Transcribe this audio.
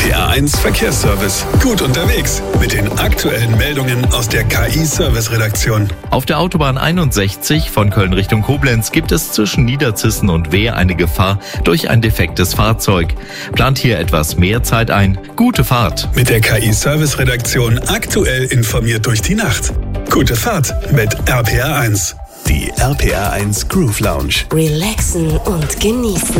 RPA1 Verkehrsservice. Gut unterwegs mit den aktuellen Meldungen aus der KI-Service-Redaktion. Auf der Autobahn 61 von Köln Richtung Koblenz gibt es zwischen Niederzissen und Wehr eine Gefahr durch ein defektes Fahrzeug. Plant hier etwas mehr Zeit ein. Gute Fahrt. Mit der KI-Service-Redaktion aktuell informiert durch die Nacht. Gute Fahrt mit RPA1. Die RPA1 Groove Lounge. Relaxen und genießen.